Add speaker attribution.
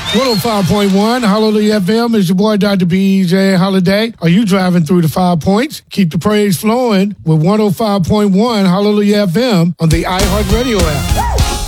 Speaker 1: 105.1 Hallelujah FM is your boy Dr. B.J. Holiday. Are you driving through the 5 points? Keep the praise flowing with 105.1 Hallelujah FM on the iHeartRadio app.